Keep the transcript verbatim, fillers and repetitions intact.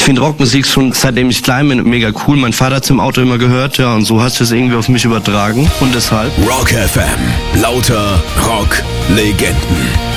finde Rockmusik schon seitdem ich klein bin mega cool. Mein Vater hat es im Auto immer gehört, ja, und so hat es irgendwie auf mich übertragen und deshalb. Rock F M, lauter Rock-Legenden.